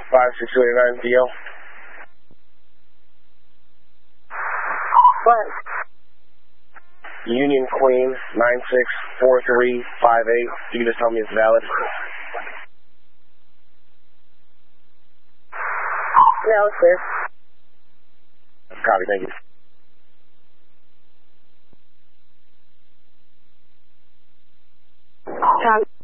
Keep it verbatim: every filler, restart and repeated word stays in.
five six two eight nine D L. What? Union Queen nine six four three five eight. You can just tell me it's valid. No, it's clear. Copy, thank you. Copy.